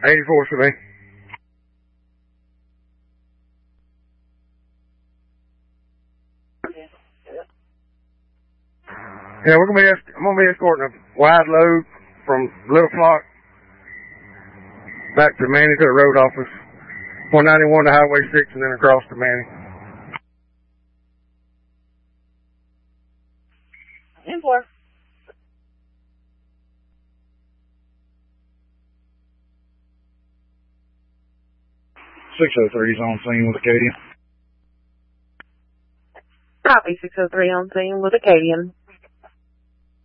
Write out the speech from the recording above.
84 for me. Yeah, I'm gonna be escorting a wide load from Little Flock back to Manning to the road office, 191 to Highway 6, and then across to Manning. In 4. .603's on scene with Acadian. Copy, 603 on scene with Acadian.